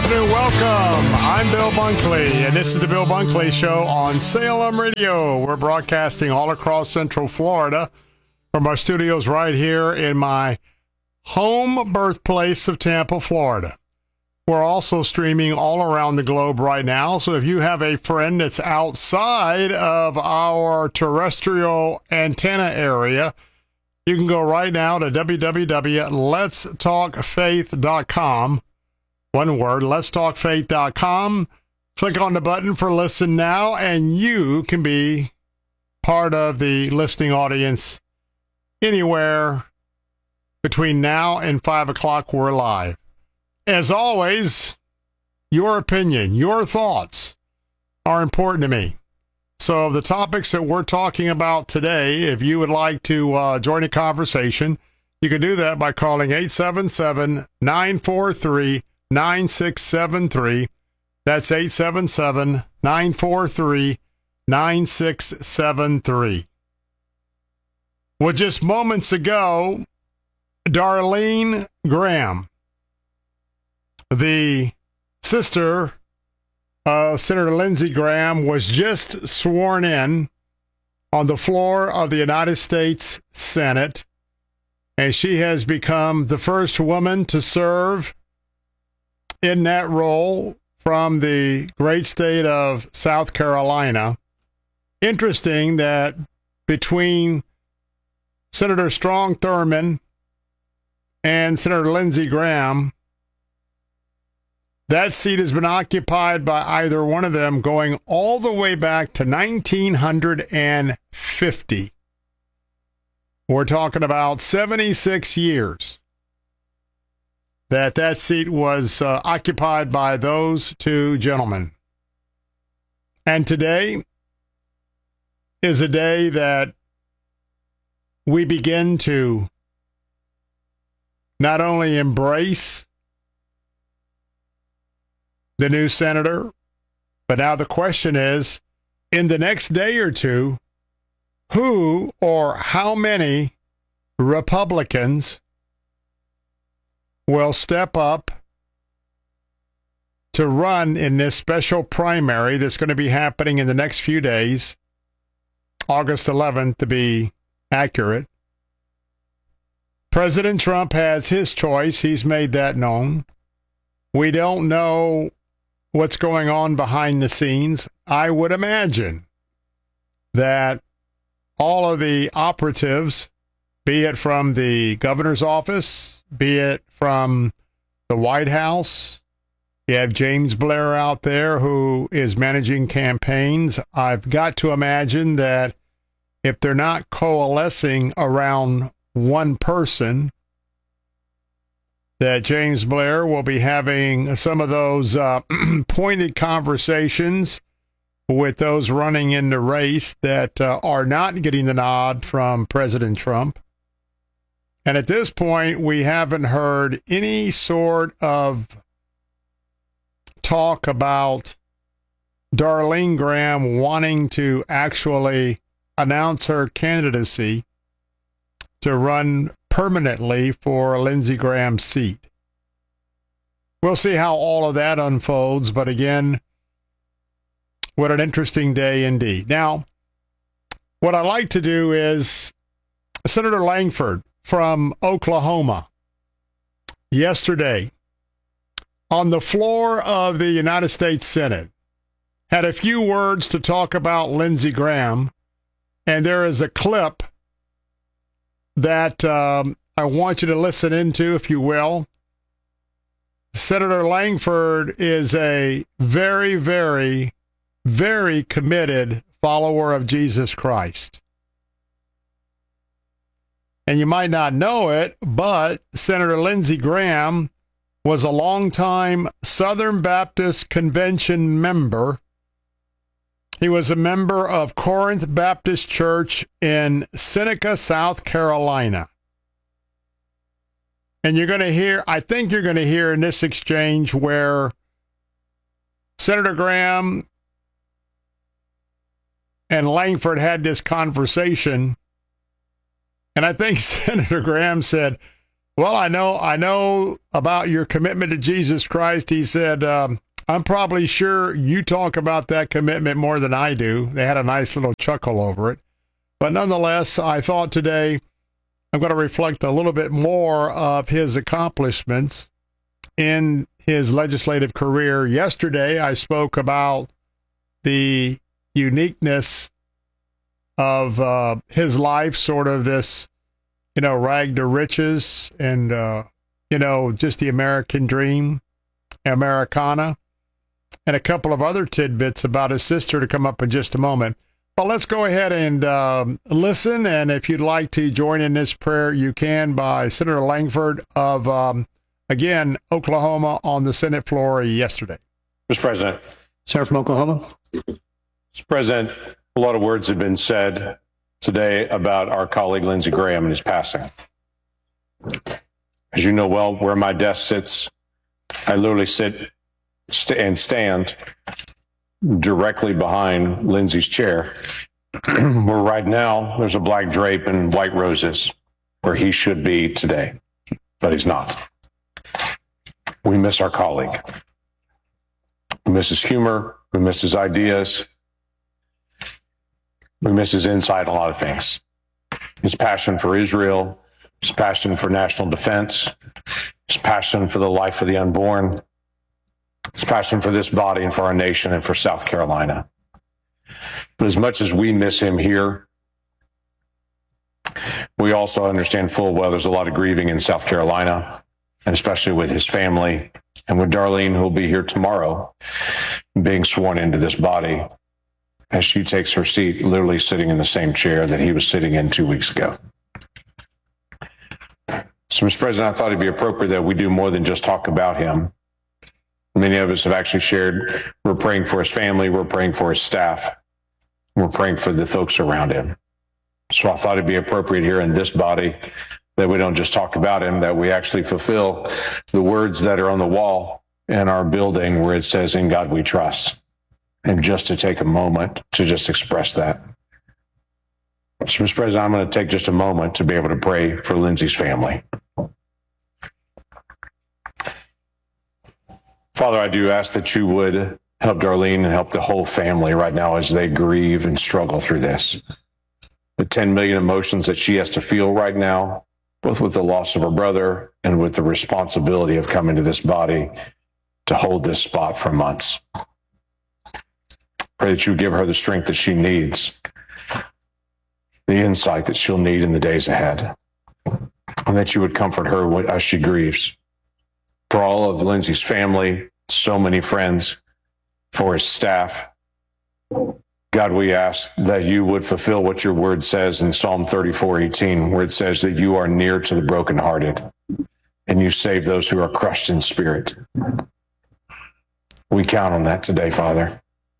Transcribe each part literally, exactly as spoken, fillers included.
afternoon. Welcome. I'm Bill Bunkley, and this is the Bill Bunkley Show on Salem Radio. We're broadcasting all across Central Florida from our studios right here in my home birthplace of Tampa, Florida. We're also streaming all around the globe right now, so if you have a friend that's outside of our terrestrial antenna area, you can go right now to w w w dot lets talk faith dot com. One word, lets talk faith dot com. Click on the button for Listen Now, and you can be part of the listening audience anywhere between now and five o'clock. We're live. As always, your opinion, your thoughts are important to me. So the topics that we're talking about today, if you would like to uh, join a conversation, you can do that by calling eight seven seven, nine four three, nine six seven three. That's eight seven seven, nine four three, nine six seven three. Well, just moments ago, Darlene Graham, the sister of Senator Lindsey Graham, was just sworn in on the floor of the United States Senate, and she has become the first woman to serve in that role from the great state of South Carolina. Interesting that between Senator Strom Thurmond and Senator Lindsey Graham, that seat has been occupied by either one of them going all the way back to nineteen fifty. We're talking about seventy-six years that that seat was uh, occupied by those two gentlemen. And today is a day that we begin to not only embrace the new senator, but now the question is, in the next day or two, who or how many Republicans will step up to run in this special primary that's going to be happening in the next few days, August eleventh to be accurate. President Trump has his choice. He's made that known. We don't know what's going on behind the scenes. I would imagine that all of the operatives, be it from the governor's office, be it from the White House, you have James Blair out there who is managing campaigns. I've got to imagine that if they're not coalescing around one person, that James Blair will be having some of those uh, pointed conversations with those running in the race that uh, are not getting the nod from President Trump. And at this point, we haven't heard any sort of talk about Darlene Graham wanting to actually announce her candidacy to run permanently for Lindsey Graham's seat. We'll see how all of that unfolds, but again, what an interesting day indeed. Now, what I like to do is Senator Lankford from Oklahoma yesterday on the floor of the United States Senate had a few words to talk about Lindsey Graham, and there is a clip that um, I want you to listen into, if you will. Senator Lankford is a very, very, very committed follower of Jesus Christ. And you might not know it, but Senator Lindsey Graham was a longtime Southern Baptist Convention member. He was a member of Corinth Baptist Church in Seneca, South Carolina. And you're going to hear, I think you're going to hear in this exchange where Senator Graham and Lankford had this conversation. And I think Senator Graham said, Well, I know, I know about your commitment to Jesus Christ. He said, um, I'm probably sure you talk about that commitment more than I do. They had a nice little chuckle over it. But nonetheless, I thought today I'm going to reflect a little bit more of his accomplishments in his legislative career. Yesterday, I spoke about the uniqueness of uh, his life, sort of this, you know, rag to riches and, uh, you know, just the American dream, Americana, and a couple of other tidbits about his sister to come up in just a moment. But let's go ahead and um, listen. And if you'd like to join in this prayer, you can by Senator Langford of, um, again, Oklahoma on the Senate floor yesterday. Mister President. Senator from Oklahoma. Mister President, a lot of words have been said today about our colleague Lindsey Graham and his passing. As you know well, where my desk sits, I literally sit st- and stand directly behind Lindsey's chair, where right now there's a black drape and white roses where he should be today, but he's not. We miss our colleague. We miss his humor. We miss his ideas. We miss his insight on a lot of things. His passion for Israel, his passion for national defense, his passion for the life of the unborn, his passion for this body and for our nation and for South Carolina. But as much as we miss him here, we also understand full well there's a lot of grieving in South Carolina, and especially with his family and with Darlene, who will be here tomorrow, being sworn into this body as she takes her seat, literally sitting in the same chair that he was sitting in two weeks ago. So, Mister President, I thought it'd be appropriate that we do more than just talk about him. Many of us have actually shared, we're praying for his family, we're praying for his staff, we're praying for the folks around him. So I thought it'd be appropriate here in this body that we don't just talk about him, that we actually fulfill the words that are on the wall in our building where it says, "In God we trust." And just to take a moment to just express that. So, Mister President, I'm going to take just a moment to be able to pray for Lindsey's family. Father, I do ask that you would help Darlene and help the whole family right now as they grieve and struggle through this. The ten million emotions that she has to feel right now, both with the loss of her brother and with the responsibility of coming to this body to hold this spot for months. Pray that you give her the strength that she needs, the insight that she'll need in the days ahead, and that you would comfort her as she grieves. For all of Lindsey's family, so many friends, for his staff, God, we ask that you would fulfill what your word says in Psalm thirty-four eighteen, where it says that you are near to the brokenhearted and you save those who are crushed in spirit. We count on that today, Father,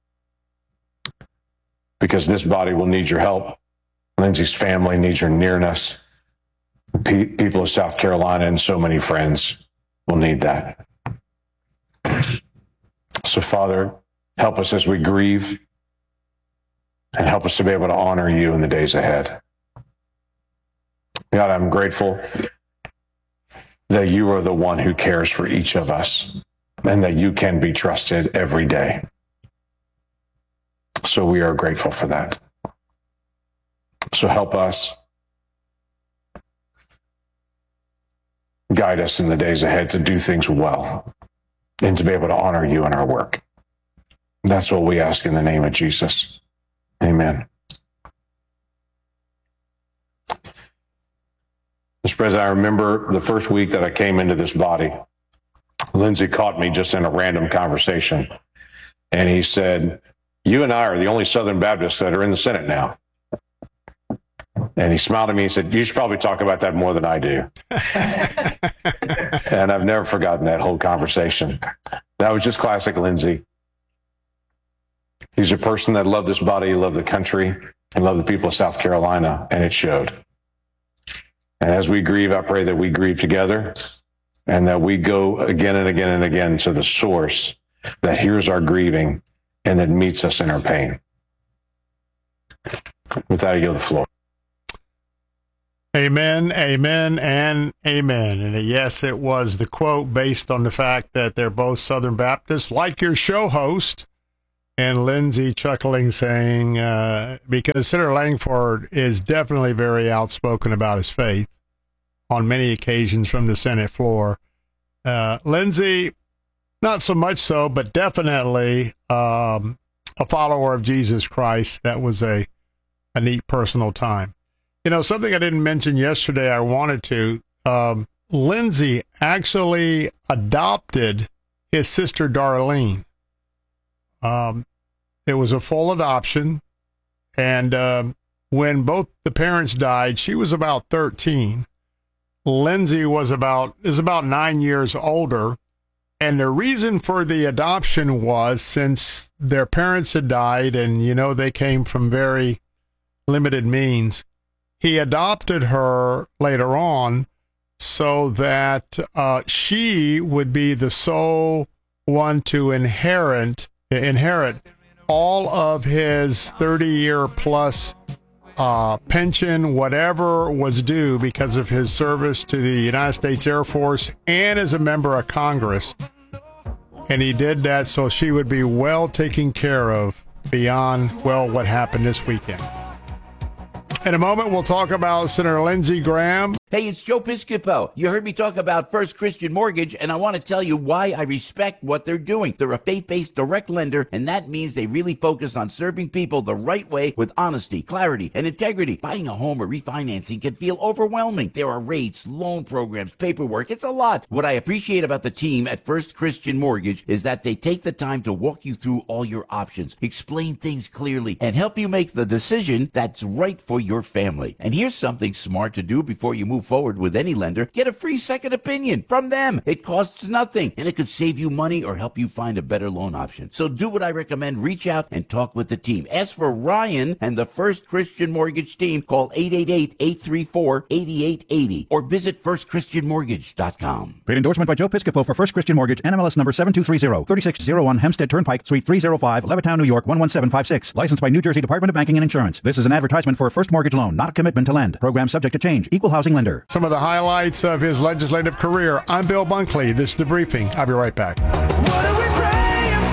because this body will need your help. Lindsey's family needs your nearness. Pe- people of South Carolina and so many friends will need that. So, Father, help us as we grieve and help us to be able to honor you in the days ahead. God, I'm grateful that you are the one who cares for each of us and that you can be trusted every day. So we are grateful for that. So help us, guide us in the days ahead to do things well and to be able to honor you in our work. That's what we ask in the name of Jesus. Amen. Mister President, I remember the first week that I came into this body, Lindsey caught me just in a random conversation. And he said, "You and I are the only Southern Baptists that are in the Senate now." And he smiled at me and said, "You should probably talk about that more than I do." And I've never forgotten that whole conversation. That was just classic Lindsey. He's a person that loved this body, loved the country, and loved the people of South Carolina, and it showed. And as we grieve, I pray that we grieve together and that we go again and again and again to the source that hears our grieving and that meets us in our pain. With that, I yield the floor. Amen, amen, and amen. And yes, it was the quote based on the fact that they're both Southern Baptists, like your show host, and Lindsay chuckling, saying, uh, because Senator Langford is definitely very outspoken about his faith on many occasions from the Senate floor. Uh, Lindsay, not so much so, but definitely um, a follower of Jesus Christ. That was a, a neat personal time. You know, something I didn't mention yesterday, I wanted to. Um, Lindsay actually adopted his sister, Darlene. Um, it was a full adoption. And um, when both the parents died, she was about thirteen. Lindsay was about, is about nine years older. And the reason for the adoption was since their parents had died and, you know, they came from very limited means, he adopted her later on so that uh, she would be the sole one to inherit inherit all of his thirty-year plus uh, pension, whatever was due because of his service to the United States Air Force and as a member of Congress. And he did that so she would be well taken care of beyond, well, what happened this weekend. In a moment, we'll talk about Senator Lindsey Graham. Hey, it's Joe Piscopo. You heard me talk about First Christian Mortgage, and I want to tell you why I respect what they're doing. They're a faith-based direct lender, and that means they really focus on serving people the right way with honesty, clarity, and integrity. Buying a home or refinancing can feel overwhelming. There are rates, loan programs, paperwork. It's a lot. What I appreciate about the team at First Christian Mortgage is that they take the time to walk you through all your options, explain things clearly, and help you make the decision that's right for your family. And here's something smart to do before you move forward with any lender. Get a free second opinion from them. It costs nothing, and it could save you money or help you find a better loan option. So do what I recommend. Reach out and talk with the team. Ask for Ryan and the First Christian Mortgage team. Call eight eight eight, eight three four, eight eight eight zero or visit first christian mortgage dot com. Paid endorsement by Joe Piscopo for First Christian Mortgage, N M L S number seven two three zero, three six zero one Hempstead Turnpike, Suite three oh five, Levittown, New York one one seven five six. Licensed by New Jersey Department of Banking and Insurance. This is an advertisement for a first mortgage loan, not a commitment to lend. Program subject to change. Equal housing lender. Some of the highlights of his legislative career. I'm Bill Bunkley. This is The Briefing. I'll be right back. What are we praying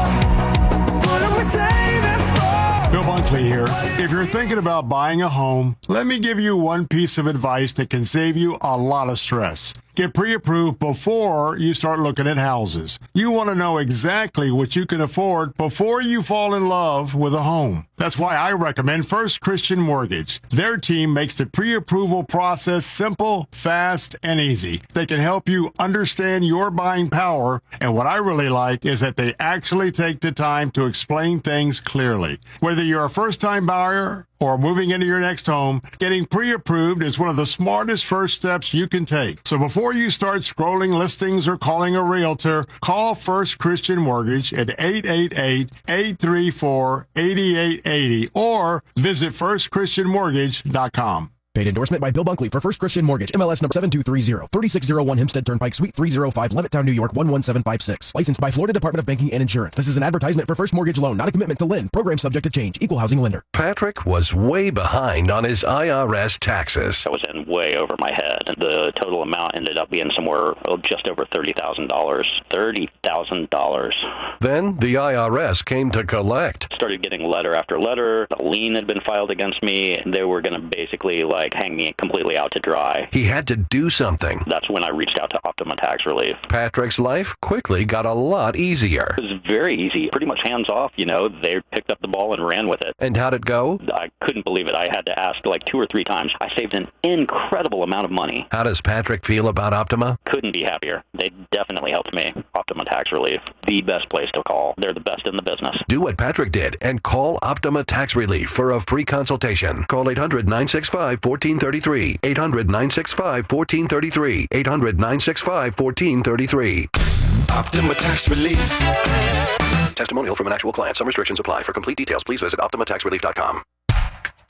for? What are we saving for? Bill Bunkley here. If you're thinking about buying a home, let me give you one piece of advice that can save you a lot of stress. Get pre-approved before you start looking at houses. You want to know exactly what you can afford before you fall in love with a home. That's why I recommend First Christian Mortgage. Their team makes the pre-approval process simple, fast, and easy. They can help you understand your buying power, and what I really like is that they actually take the time to explain things clearly. Whether you're a first-time buyer or moving into your next home, getting pre-approved is one of the smartest first steps you can take. So before you start scrolling listings or calling a realtor, call First Christian Mortgage at eight eight eight, eight three four, eight eight eight zero or visit first christian mortgage dot com. Paid endorsement by Bill Bunkley for First Christian Mortgage, M L S number seven two three zero, three six zero one Hempstead Turnpike, Suite three oh five, Levittown, New York one one seven five six. Licensed by Florida Department of Banking and Insurance. This is an advertisement for first mortgage loan, not a commitment to lend. Program subject to change. Equal housing lender. Patrick was way behind on his I R S taxes. I was in way over my head, and the total amount ended up being somewhere oh, just over thirty thousand dollars. thirty thousand dollars. Then the I R S came to collect. Started getting letter after letter. A lien had been filed against me. They were going to basically like hang me completely out to dry. He had to do something. That's when I reached out to Optima Tax Relief. Patrick's life quickly got a lot easier. It was very easy, pretty much hands off, you know. They picked up the ball and ran with it. And how'd it go? I couldn't believe it. I had to ask like two or three times. I saved an incredible amount of money. How does Patrick feel about Optima? Couldn't be happier. They definitely helped me. Optima Tax Relief, the best place to call. They're the best in the business. Do what Patrick did and call Optima Tax Relief for a free consultation. Call eight hundred, nine six five, one four three three. eight hundred, nine six five, one four three three. eight hundred, nine six five, one four three three. Optima Tax Relief. Testimonial from an actual client. Some restrictions apply. For complete details, please visit optima tax relief dot com.